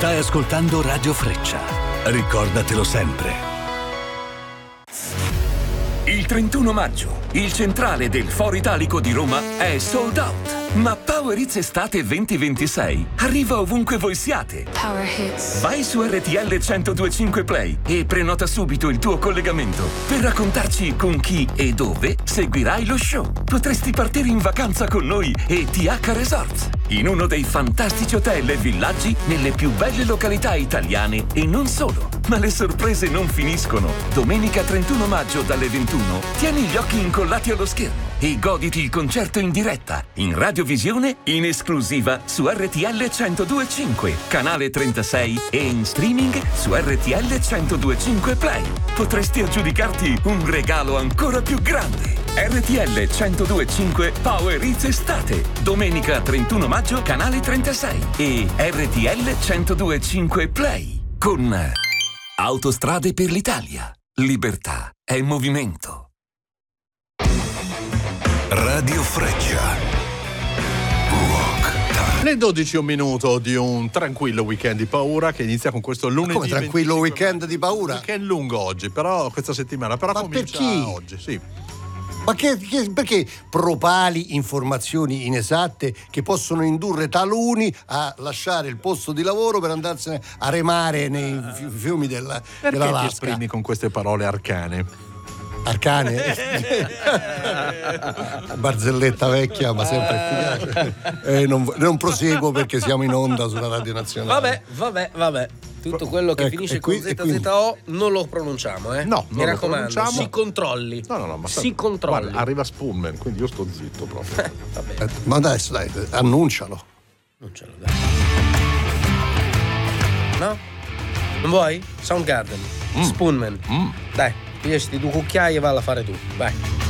Stai ascoltando Radio Freccia. Ricordatelo sempre. Il 31 maggio, il centrale del Foro Italico di Roma è sold out. Ma Power Hits Estate 2026 arriva ovunque voi siate. Power Hits. Vai su RTL 1025 Play e prenota subito il tuo collegamento per raccontarci con chi e dove seguirai lo show. Potresti partire in vacanza con noi e TH Resorts, in uno dei fantastici hotel e villaggi nelle più belle località italiane e non solo. Ma le sorprese non finiscono. Domenica 31 maggio dalle 21 tieni gli occhi incollati allo schermo e goditi il concerto in diretta, in radiovisione, in esclusiva su RTL 1025, canale 36 e in streaming su RTL 1025 Play. Potresti aggiudicarti un regalo ancora più grande. RTL 1025 Power Hits Estate, domenica 31 maggio, canale 36 e RTL 1025 Play con Autostrade per l'Italia. Libertà è movimento. Radio Freccia. Rock Time. Le 12 un minuto di un tranquillo weekend di paura che inizia con questo lunedì. Come tranquillo weekend di paura? Weekend lungo oggi, però questa settimana, però ma comincia per chi? oggi, sì. Ma perché propali informazioni inesatte che possono indurre taluni a lasciare il posto di lavoro per andarsene a remare nei fiumi della Perché ti Alaska? esprimi con queste parole arcane? Arcane? Barzelletta vecchia ma sempre efficace. Non proseguo perché siamo in onda sulla radio nazionale. Vabbè. Tutto quello che finisce con ZZO non lo pronunciamo, eh? No, mi raccomando, si controlli. No, ma si controlli. Guarda, arriva Spoonman, quindi io sto zitto proprio. Vabbè. Ma adesso dai, annuncialo. Annuncialo, dai. No? Non vuoi? Soundgarden, Spoonman. Dai, pigliati due cucchiai e valla a fare tu. Vai.